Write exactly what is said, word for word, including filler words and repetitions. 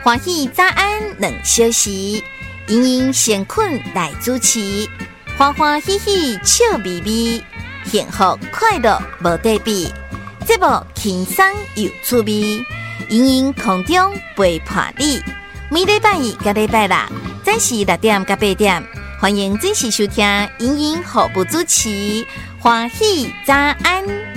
欢喜早安两小时，盈盈闲困来主持，欢欢喜喜笑眯眯，幸福快乐无对比。节目轻松有趣味，盈盈空中陪伴你。每礼拜一甲礼拜六，早时六点甲八点，欢迎准时收听盈盈服务主持，欢喜早安。